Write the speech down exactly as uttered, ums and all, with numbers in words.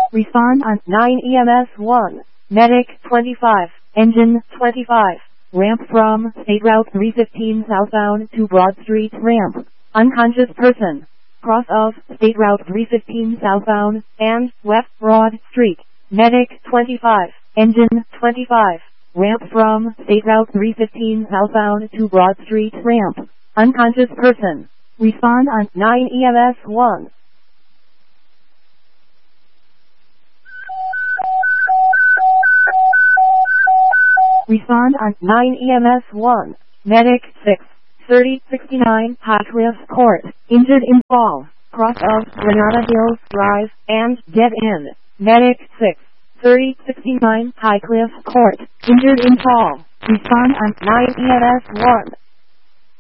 Respond on nine E M S one. Medic twenty-five. Engine twenty-five. Ramp from State Route three fifteen southbound to Broad Street ramp. Unconscious person. Cross of State Route three fifteen southbound and West Broad Street. Medic twenty-five. Engine twenty-five. Ramp from State Route three fifteen southbound to Broad Street ramp. Unconscious person. Respond on nine E M S one. Respond on nine E M S one. Medic six. thirty sixty-nine High Cliff Court. Injured in fall. Cross of Granada Hills Drive and get in. Medic six. thirty sixty-nine High Cliff Court. Injured in fall. Respond on nine E M S one.